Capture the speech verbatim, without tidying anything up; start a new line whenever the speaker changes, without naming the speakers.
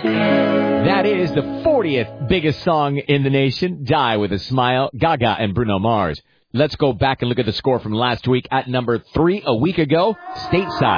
That is the fortieth biggest song in the nation. Die with a Smile, Gaga and Bruno Mars. Let's go back and look at the score from last week at number three a week ago, Stateside.